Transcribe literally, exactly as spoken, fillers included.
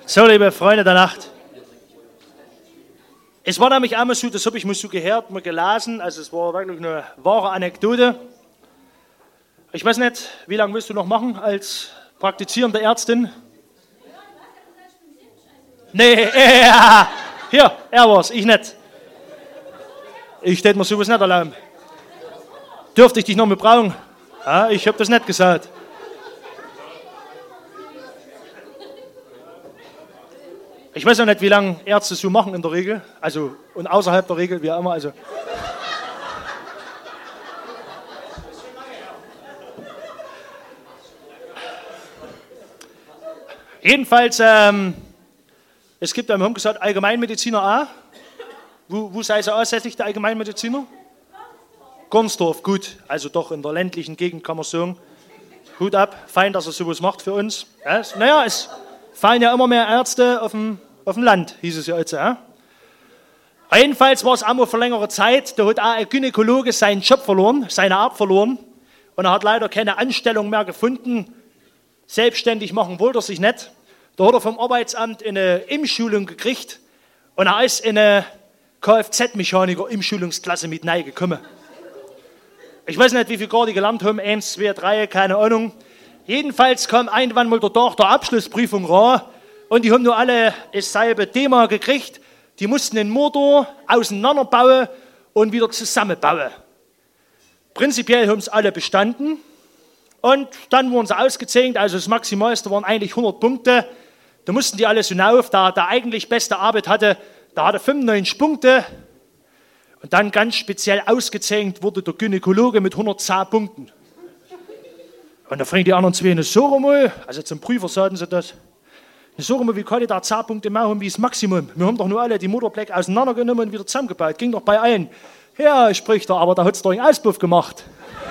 So, liebe Freunde der Nacht. Es war nämlich einmal so, das habe ich mal so gehört, mal gelesen, also es war wirklich eine wahre Anekdote. Ich weiß nicht, wie lange willst du noch machen als praktizierende Ärztin? Nee, äh, ja. Hier, er war's, ich nicht. Ich hätte mir sowas nicht erlauben. Dürfte ich dich noch mal brauchen? Ja, ich habe das nicht gesagt. Ich weiß auch nicht, wie lange Ärzte so machen in der Regel, also und außerhalb der Regel, wie auch immer. Also. Jedenfalls, ähm, es gibt, wir haben gesagt, Allgemeinmediziner auch. Wo, wo sei sie ansässig, der Allgemeinmediziner? Gornsdorf, gut, also doch in der ländlichen Gegend kann man sagen. Hut ab, fein, dass er sowas macht für uns. Ja, naja, es fallen ja immer mehr Ärzte auf dem, auf dem Land, hieß es ja jetzt. Ja. Jedenfalls war es einmal vor längerer Zeit, da hat auch ein Gynäkologe seinen Job verloren, seine Art verloren. Und er hat leider keine Anstellung mehr gefunden. Selbstständig machen wollte er sich nicht. Da hat er vom Arbeitsamt eine Impfschulung gekriegt. Und er ist in eine Kfz-Mechaniker-Impfschulungsklasse mit reingekommen. Ich weiß nicht, wie viel Grad die gelernt haben, eins, zwei, drei, keine Ahnung. Jedenfalls kam irgendwann mal der Tag der Abschlussprüfung ran und die haben nur alle dasselbe Thema gekriegt. Die mussten den Motor auseinanderbauen und wieder zusammenbauen. Prinzipiell haben es alle bestanden und dann wurden sie ausgezeichnet, also das Maximalste waren eigentlich hundert Punkte. Da mussten die alle so hinauf, da der eigentlich beste Arbeit hatte, da hatte fünfundneunzig Punkte. Und dann ganz speziell ausgezeichnet wurde der Gynäkologe mit hundertzehn Punkten. Und da fragen die anderen zwei, eine so mal, also zum Prüfer sagten sie das, eine so mal, wie kann ich da zehn Punkte mehr haben wie das Maximum? Wir haben doch nur alle die Motorbleck auseinandergenommen und wieder zusammengebaut. Ging doch bei allen. Ja, spricht er, aber da hat es doch einen Auspuff gemacht.